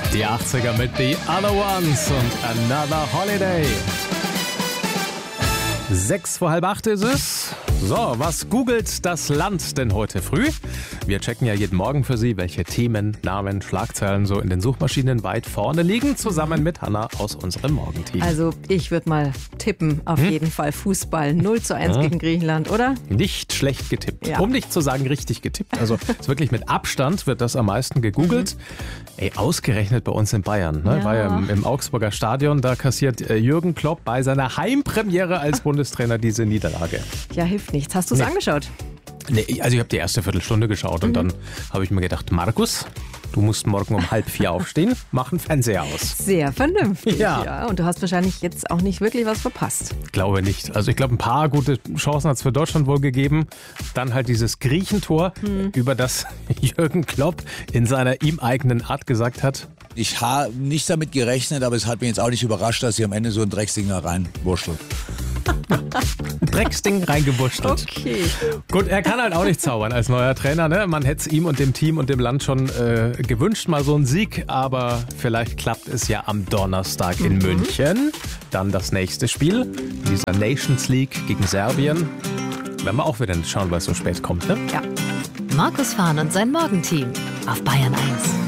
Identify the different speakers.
Speaker 1: Die 80er mit The Other Ones und Another Holiday. 7:45 ist es. So, was googelt das Land denn heute früh? Wir checken ja jeden Morgen für Sie, welche Themen, Namen, Schlagzeilen so in den Suchmaschinen weit vorne liegen, zusammen mit Hanna aus unserem Morgenteam.
Speaker 2: Also ich würde mal tippen, auf jeden Fall Fußball 0:1 gegen Griechenland, oder?
Speaker 1: Nicht schlecht getippt.
Speaker 2: Ja.
Speaker 1: Um nicht zu sagen richtig getippt. Also ist wirklich mit Abstand wird das am meisten gegoogelt. Ey, ausgerechnet bei uns in Bayern. Ne?
Speaker 2: Ja.
Speaker 1: War ja im Augsburger Stadion. Da kassiert Jürgen Klopp bei seiner Heimpremiere als Bundestrainer diese Niederlage.
Speaker 2: Ja, hilft nichts. Hast du es angeschaut?
Speaker 1: Nee, also ich habe die erste Viertelstunde geschaut und dann habe ich mir gedacht, Markus, du musst morgen um 3:30 aufstehen, mach einen Fernseher aus.
Speaker 2: Sehr vernünftig.
Speaker 1: Ja.
Speaker 2: Und du hast wahrscheinlich jetzt auch nicht wirklich was verpasst.
Speaker 1: Glaube nicht. Also ich glaube, ein paar gute Chancen hat es für Deutschland wohl gegeben. Dann halt dieses Griechentor, über das Jürgen Klopp in seiner ihm eigenen Art gesagt hat.
Speaker 3: Ich habe nicht damit gerechnet, aber es hat mich jetzt auch nicht überrascht, dass sie am Ende so ein Drecksding da reinwurschteln.
Speaker 1: Drecksding reingewurschtelt.
Speaker 2: Okay.
Speaker 1: Gut, er kann halt auch nicht zaubern als neuer Trainer. Ne? Man hätte es ihm und dem Team und dem Land schon gewünscht, mal so einen Sieg. Aber vielleicht klappt es ja am Donnerstag in München. Dann das nächste Spiel, dieser Nations League gegen Serbien. Werden wir auch wieder nicht schauen, weil es so spät kommt. Ne?
Speaker 2: Ja.
Speaker 4: Markus Fahn und sein Morgenteam auf Bayern 1.